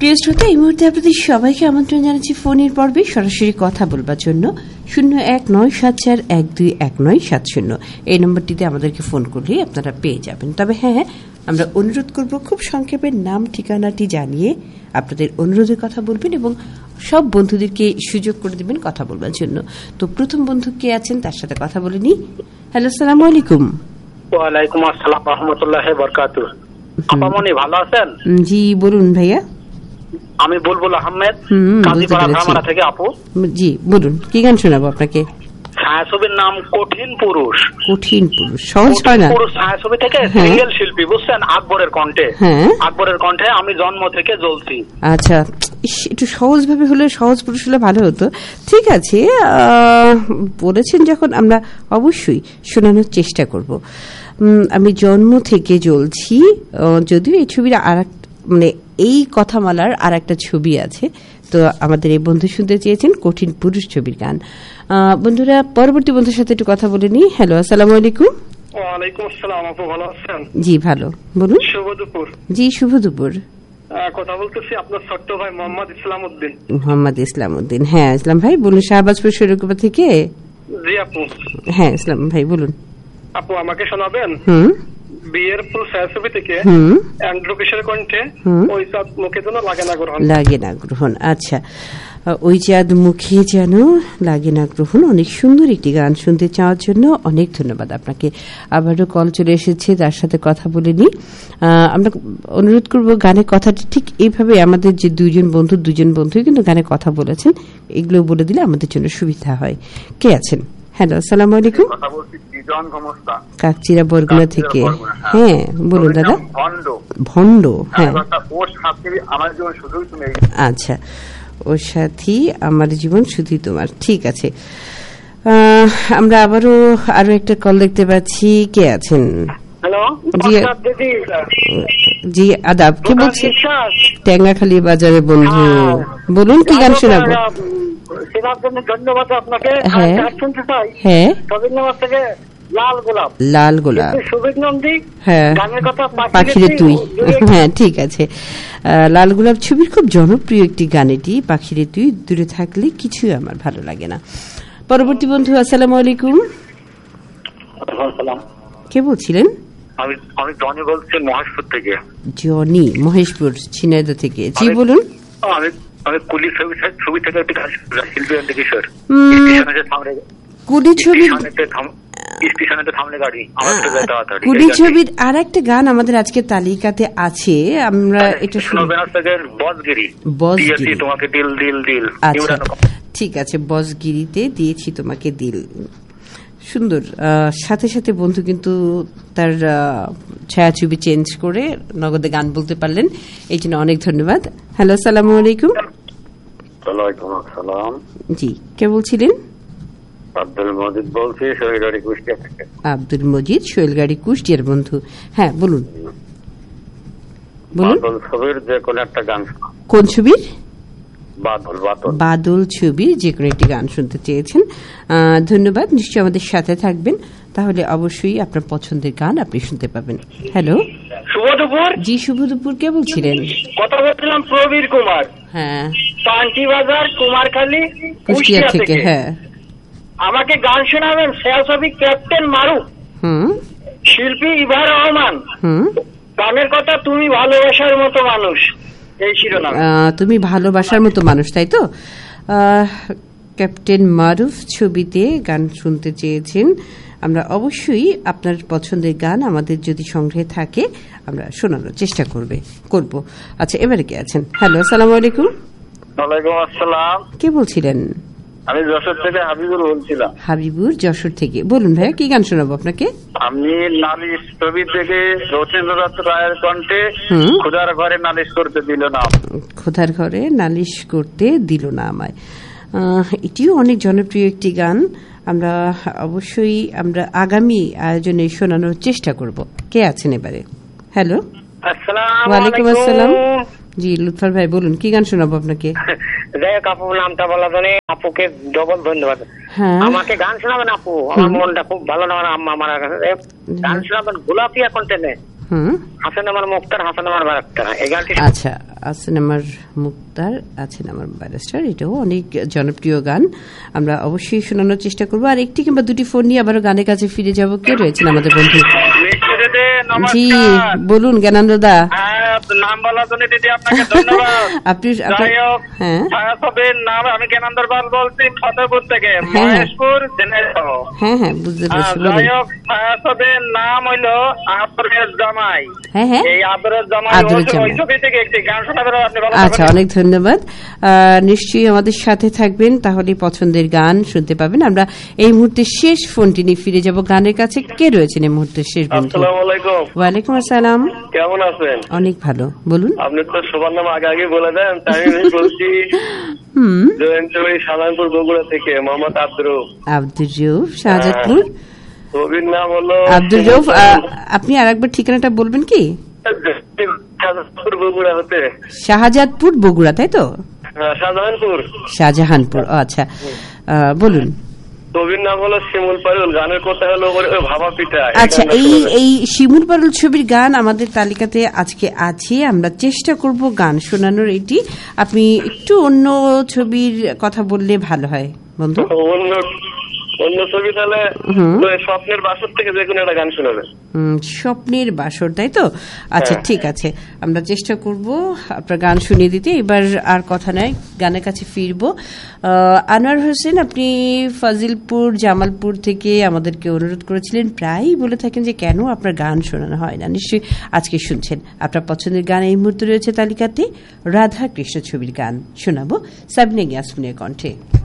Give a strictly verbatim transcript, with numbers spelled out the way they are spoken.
প্রিয় শ্রোতা, এই মুহূর্তে আপনাদের সবাইকে আমন্ত্রণ জানাচ্ছি ফোনের পর্বে সরাসরি কথা বলবার জন্য শূন্য এক নয় সাত চার এক দুই এক নয় সাত শূন্য এই নম্বরটিতে আমাদেরকে ফোন করলেই আপনারা পেয়ে যাবেন। তবে হ্যাঁ, আমরা অনুরোধ করব খুব সংক্ষেপে নাম ঠিকানাটি জানিয়ে আপনাদের অনুরোধের কথা বলবেন এবং সব বন্ধুদেরকে সুযোগ করে দেবেন কথা বলবার জন্য। তো প্রথম বন্ধু কে আছেন তার সাথে কথা বলে নি। হ্যালো, আসসালামু আলাইকুম। ওয়ালাইকুম আসসালাম ওয়া রাহমাতুল্লাহি ওয়া বারাকাতুহু। আপামনি ভালো আছেন? জি বলুন ভাইয়া। আমি বুলবুল আহমেদ, কাজীপাড়া ধামরা থেকে। আপু জি বলুন, কি গান শোনাবো আপনাকে? ছায়াছবির নাম কঠিন পুরুষ। কঠিন পুরুষ সহজ হয় না। পুরুষ ছায়াছবি থেকে সিঙ্গেল শিল্পী, বুঝছেন, আকবরের কণ্ঠে। হ্যাঁ, আকবরের কণ্ঠে আমি জন্ম থেকে জ্বলছি। আচ্ছা, একটু সহজ ভাবে হলে, সহজ পুরুষ হলে ভালো হতো। ঠিক আছে, বলেছেন যখন আমরা অবশ্যই শোনানোর চেষ্টা করব। আমি জন্ম থেকে জ্বলছি, যদিও এই ছবির আর মানে এই কথামালার আর একটা ছবি আছে। তো আমাদের এই বন্ধু শুনতে চেয়েছেন কঠিন পুরুষ ছবির গান। বন্ধুরা, পরবর্তী বন্ধুর সাথে একটু কথা বলে নি। হ্যালো, আসসালামু আলাইকুম। ওয়ালাইকুম আসসালাম। আপু ভালো আছেন? জি ভালো, বলুন। শুভ দুপুর। জি শুভ দুপুর। কথা বলতেছি আপনার ছোট্ট ভাই মোহাম্মদ ইসলাম উদ্দিন। মোহাম্মদ ইসলাম উদ্দিন, হ্যাঁ ইসলাম ভাই বলুন। শাহবাজপুর শরীরকুপা থেকে। জি আপু। হ্যাঁ ইসলাম ভাই বলুন। আপু আমাকে শোনাবেন? হুম। বিয়ের ফুল ছায়াছবি থেকে অ্যান্ড্রু কিশোরের কণ্ঠে ওই চাঁদ মুখে যেন লাগে না গ্রহণ। লাগে না গ্রহণ, আচ্ছা। ওই চাঁদ মুখে যেন লাগে না গ্রহণ, অনেক সুন্দর একটি গান শুনতে চাওয়ার জন্য অনেক ধন্যবাদ আপনাকে। আবারও কল চলে এসেছে, তার সাথে কথা বলে নি। আমরা অনুরোধ করব গানের কথাটি ঠিক এইভাবে, আমাদের যে দুইজন বন্ধু দুজন বন্ধুই কিন্তু গানে কথা বলেছেন, এগুলো বলে দিলে আমাদের জন্য সুবিধা হয়। কে আছেন? হ্যালো, আসসালামু আলাইকুম। কাকচিরা বরগুনা থেকে। হ্যাঁ বলুন দাদা। ভণ্ড, হ্যাঁ আচ্ছা। ওর সাথী আমার জীবন শুধুই তোমার, ঠিক আছে। আমরা আবারও আরো একটা কল দেখতে পাচ্ছি। কে আছেন? জি আদাব, কে বলছি? টেঙ্গাখালী বাজারে বন্ধু, বলুন কি গান শোনাবো? ধন্যবাদ আপনাকে। হ্যাঁ হ্যাঁ, লাল গোলাপ। লাল গোলাপ, হ্যাঁ পাখিরে তুই, হ্যাঁ ঠিক আছে। লাল গোলাপ ছবির খুব জনপ্রিয় একটি গান এটি। পাখিরে তুই দূরে থাকলে কিছু আমার ভালো লাগে না। পরবর্তী বন্ধু, আসসালামু আলাইকুম। কে বলছিলেন? আমি আমি জনি বলছি মহেশপুর থেকে। জনি, মহেশপুর ঝিনাইদহ থেকে। জি বলুন। আমি আমি কুলি ছবি ছবি থেকে একটি গান শিল্পী অ্যান্ড্রু কিশোর। কুলি ছবির কুলি ছবির আর একটা গান আমাদের আজকে তালিকাতে আছে, আমরা এটা শুনবো। তোমাকে দিল দিল দিল। আচ্ছা ঠিক আছে, বসগিরিতে দিয়েছি তোমাকে দিল। সুন্দর। সাথে সাথে বন্ধু কিন্তু তার ছায়াছবি চেঞ্জ করে নগদে গান বলতে পারলেন, এই জন্য অনেক ধন্যবাদ। হ্যালো, আসসালামু আলাইকুম। জি কে বলছিলেন? আব্দুল মজিদ বলছি, শৈলগাড়ি কুষ্টিয়া থেকে। আব্দুল মজিদ, শৈলগাড়ি কুষ্টিয়ার বন্ধু। হ্যাঁ বলুন বলুন। ছবির যে কোন একটা গান। কোন ছবির? বাদল। বাদল বাদল ছবির যে কোনো একটি গান শুনতে চেয়েছেন। ধন্যবাদ, নিশ্চয়ই আমাদের সাথে থাকবেন, তাহলে অবশ্যই আপনার পছন্দের গান আপনি শুনতে পাবেন। হ্যালো, শুভ দুপুর। জি শুভ দুপুর, কে বলছিলেন? কথা বলছিলাম প্রবীর কুমার। হ্যাঁ, পান্টি বাজার কুমারখালী কুষ্টিয়া থেকে। হ্যাঁ, আমাকে গান শোনাবেন ছায়াছবি ক্যাপ্টেন মারুফ, হুম, শিল্পী ইভা রহমান, হুম, গানের কথা তুমি ভালোবাসার মতো মানুষ, এই শিরোনাম। তুমি ভালোবাসার মতো মানুষ, তাই তো? ক্যাপ্টেন মারুফ ছবিতে গান শুনতে চেয়েছেন। আমরা অবশ্যই আপনার পছন্দের গান আমাদের যদি সংগ্রহে থাকে আমরা শোনানোর চেষ্টা করবে করব। আচ্ছা, এবারে কে আছেন? হ্যালো, আসসালামু আলাইকুম। ওয়ালাইকুম আসসালাম। কে বলছিলেন? আমি যশোর থেকে হাবিবুর বলছিলাম। হাবিবুর, যশোর থেকে। বলুন ভাইয়া, কি গান শোনাবো আপনাকে? আমি নালিশ ছবি থেকে রথীন্দ্রনাথ রায়ের কণ্ঠে খোদার ঘরে নালিশ করতে দিল না। খোদার ঘরে নালিশ করতে দিল না আমায়, এটিও অনেক জনপ্রিয় একটি গান। আমরা অবশ্যই আমরা আগামী আয়োজনে শোনানোর চেষ্টা করব। কে আছেন এবারে? হ্যালো, ওয়ালাইকুম আসসালাম। জি লুৎফর ভাই বলুন, কি গান শোনাবো আপনাকে? যাই হোক আপু, নামটা বলা জানে আপুকে ডবল ধন্যবাদ। আমাকে গান শোনাবেন আপু? আমার মনটা খুব ভালো না, আম্মা মারা গেছে। গান শোনাবেন গোলাপিয়া কন্টেন্টে। হাসান আমার মুক্তার, হাসান আমার ব্যারিস্টার, এই গানটি। আচ্ছা, হাসান আমার মুক্তার, আছেন আমার ব্যারিস্টার, এটাও অনেক জনপ্রিয় গান, আমরা অবশ্যই শোনানোর চেষ্টা করবো। আর একটি কিংবা দুটি ফোন নিয়ে আবারও গানের কাছে ফিরে যাব। কে রয়েছেন আমাদের বন্ধু? জি বলুন জ্ঞানানন্দ দা। নাম বলার জন্য দিদি আপনাকে ধন্যবাদ। আপনি হ্যাঁ নাম, আমি জ্ঞানানন্দ পাল বলছি ফতেপুর থেকে, মহেশপুর। হ্যাঁ হ্যাঁ বুঝতে পেরেছি। যাই হোক, ফায়াসবের নাম হইলো আদরের জামাই। হ্যাঁ হ্যাঁ এই আদরের জামাই ওই ছবি থেকে একটি গান শোনাবেন আপনি? আচ্ছা, অনেক ধন্যবাদ। নিশ্চয়ই আমাদের সাথে থাকবেন, তাহলে পছন্দের গান শুনতে পাবেন। আমরা এই মুহূর্তে শেষ ফোনটি নিয়ে ফিরে যাব গানের কাছে। কে রয়েছেন এই মুহূর্তে শেষ বন্ধু? আসসালামু আলাইকুম। ওয়ালাইকুম আসসালাম। কেমন আছেন? অনেক ভালো, বলুন। আপনি তো সবার নাম আগে আগে বলে দেন, তাই আমি বলছি হুম জয়ন্তী শাহজাহানপুর বগুড়া থেকে মোহাম্মদ আব্দুর রউফ। আব্দুর রউফ শাহজাদপুর। ছবির নাম হলো আব্দুর রউফ। আপনি আরেকবার ঠিকানাটা বলবেন কি? শাহজাহানপুর বগুড়া হতে। শাহজাদপুর বগুড়া, তাই তো? শাহজাহানপুর শাহজাহানপুর আচ্ছা, বলুন। ছবির নাম হলো শিমুল পারুল, গানের কথা হলো ভাবা পিঠা। আচ্ছা, এই এই শিমুল পারুল ছবির গান আমাদের তালিকাতে আজকে আছে, আমরা চেষ্টা করব গান শোনানোর। এটি আপনি একটু অন্য ছবির কথা বললে ভালো হয় বন্ধু। অন্য অন্য ছবি তাহলে স্বপ্নের বাসর থেকে যে কোনো একটা গান শোনাবে। স্বপ্নের বাসর, তাই তো? আচ্ছা ঠিক আছে, আমরা চেষ্টা করব আপনার গান শুনিয়ে দিতে। এবার আর কথা নয়, গানের কাছে ফিরবো। আনোয়ার হোসেন, আপনি ফাজিলপুর জামালপুর থেকে আমাদেরকে অনুরোধ করেছিলেন, প্রায়ই বলে থাকেন যে কেন আপনার গান শোনানো হয় না। নিশ্চয়ই আজকে শুনছেন। আপনার পছন্দের গান এই মুহূর্তে রয়েছে তালিকাতে রাধা কৃষ্ণ ছবির গান শোনাবো সাবনে ইয়াসমিনের কণ্ঠে।